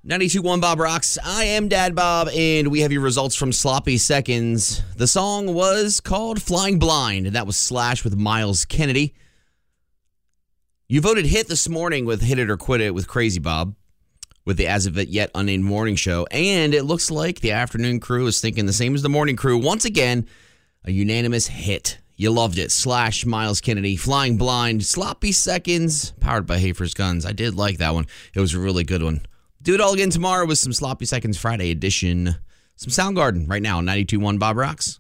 92.1 Bob Rocks. I am Dad Bob, and we have your results from Sloppy Seconds. The song was called Flying Blind, and that was Slash with Miles Kennedy. You voted hit this morning with Hit It or Quit It with Crazy Bob, with the As of It Yet Unnamed Morning Show. And it looks like the afternoon crew is thinking the same as the morning crew. Once again, a unanimous hit. You loved it. Slash, Miles Kennedy, Flying Blind, Sloppy Seconds, powered by Hafer's Guns. I did like that one. It was a really good one. Do it all again tomorrow with some Sloppy Seconds Friday edition. Some Soundgarden right now on 92.1 Bob Rocks.